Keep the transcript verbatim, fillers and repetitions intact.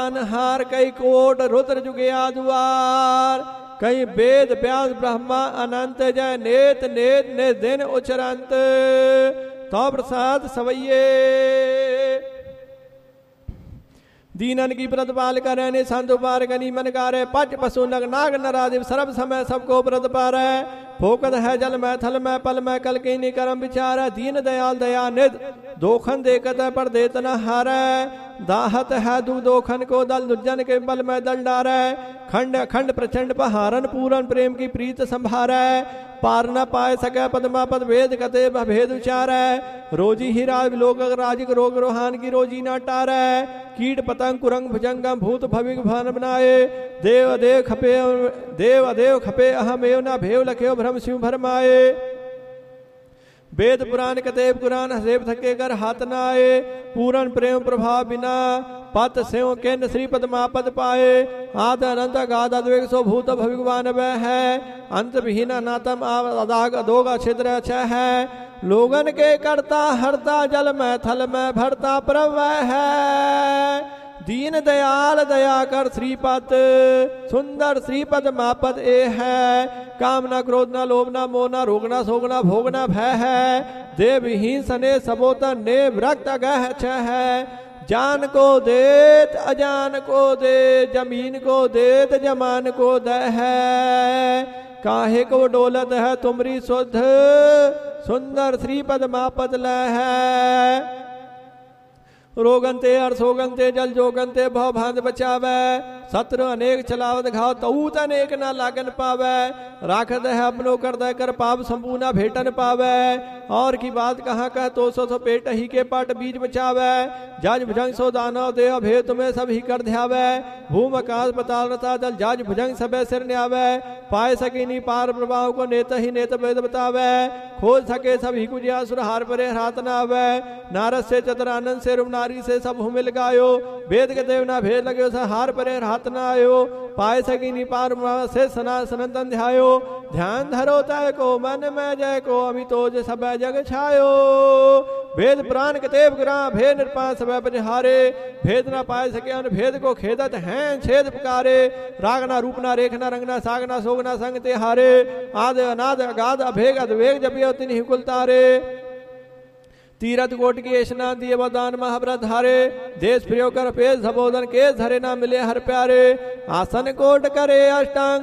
पान हार कई कोट रुद्र जुगया द्वार कई वेद व्यास ब्रह्मा अनंत जय नेत नेत ने दिन उचरंत तो प्रसाद सवैये दीनन की प्रतिपाल करे संत उपार गनी मन कारे पच पशु नग नाग नरादिव सर्व समय सबको व्रत पार फोकत है जल में थल में पल में कल की निकरम विचार दीन दयाल दया निध दोखन देखत पर देत न हारै दाहत है दु दोखन को दल दुर्जन के बल में दल डारै खंड खंड प्रचंड पहारन पूरन प्रेम की प्रीत संभारै पार न पाए सके पदमा पद भेद कते भेद उचार रोजी ही राज लोक राजिक रोग रोहान की रोजी न टारै कीट पतंग कुरंग भुजंगम भूत भविक भान बनाए देव देव खपे देव देव खपे अहम एव न भेव लख्यो भ्रम शिव भरमाए वेद पुराण कतेब कुरान हसेब थके कर हाथ न आए पूरन प्रेम प्रभाव बिना पत सेव केन श्री पदमा पद पाए आद अनंत गाद अद्वेग सो भूत भविगवान वह है अंत विहीन नातम अदाग अधोग छिद्र छह है लोगन के करता हरता जल में थल में भरता प्रवह है दीन दयाल दया कर श्रीपद सुंदर श्रीपद मापद ए है काम न क्रोध न लोभ न मोह न रोग न सोग न भोग न भय है देवहीन सने सबोतन ने व्रक्त गह छह है जान को देत अजान को दे जमीन को देत जमान को दे है काहे को डोलत है तुमरी शुद्ध सुंदर श्रीपद मापद ल है रोगनते अर्शोगनते जल जोगनते भव भांध बचावे सत्र अनेक चलावत घाव तऊत अनेक न लागन पावे राखत है अपनो कर दे कर पाप संपूर्ण भेटन पावे और की बात कहाँ कह तो सो, सो पेट ही के पाट बीज बचावे जाज भुजंग सो दानव देव भेद तुम्हें सब ही कर ध्यावे भूम आकाश पताल रता जल जाज भुजंग सबे सिर न्यावे पाए सके नी पार प्रभाव को नेत ही नेत वेद बतावे खोज सके सब ही कुजिया सुर हार परे हाथ न आवे नारद से चतर आनंद से रुम नारी से सब हुमिल गायो वेद के देव ना भेद लगे हार परे हाथ न आयो पाए सकी नी पार से सना सनंतन ध्यायो ध्यान धरो तय को मन में जय को अमितोज सब जग छायो भेद पुराण कतेब ग्रा भेद निरपा सब बजहारे भेद न पाए सके अन भेद को खेदत हैं छेद पुकारे रागना रूपना रेखना रंगना सागना सोगना संग ते हारे आद अनाद अगाध अभेग अद्वेग जपियो तिन्हि कुल तारे तीरथ कोट की ऐशना दिए वदान महाव्रत हारे देश प्रियो कर पेश सबोधन के धरे ना मिले हर प्यारे आसन कोट करे अष्टांग